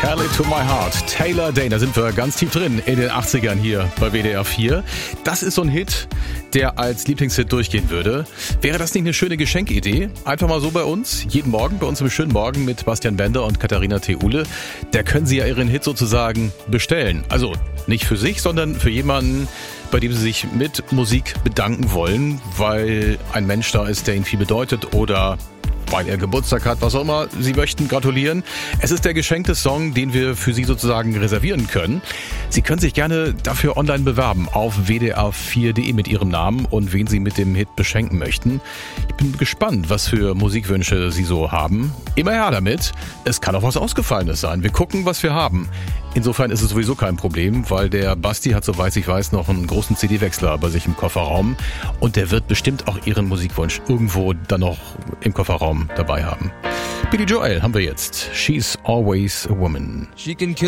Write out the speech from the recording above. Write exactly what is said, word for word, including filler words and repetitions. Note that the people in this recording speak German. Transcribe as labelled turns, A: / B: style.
A: Tell It To My Heart. Taylor Dayne, da sind wir ganz tief drin in den achtzigern hier bei W D R vier. Das ist so ein Hit, der als Lieblingshit durchgehen würde. Wäre das nicht eine schöne Geschenkidee? Einfach mal so bei uns, jeden Morgen, bei uns im schönen Morgen mit Bastian Bender und Katharina Theule. Da können Sie ja Ihren Hit sozusagen bestellen. Also nicht für sich, sondern für jemanden, bei dem Sie sich mit Musik bedanken wollen, weil ein Mensch da ist, der Ihnen viel bedeutet oder weil er Geburtstag hat, was auch immer. Sie möchten gratulieren. Es ist der geschenkte Song, den wir für Sie sozusagen reservieren können. Sie können sich gerne dafür online bewerben auf w d r vier punkt d e mit Ihrem Namen und wen Sie mit dem Hit beschenken möchten. Ich bin gespannt, was für Musikwünsche Sie so haben. Immer her damit. Es kann auch was Ausgefallenes sein. Wir gucken, was wir haben. Insofern ist es sowieso kein Problem, weil der Basti hat, soweit ich weiß, noch einen großen C D-Wechsler bei sich im Kofferraum und der wird bestimmt auch Ihren Musikwunsch irgendwo dann noch im Kofferraum dabei haben. Billy Joel haben wir jetzt. She's Always a Woman.
B: She can kill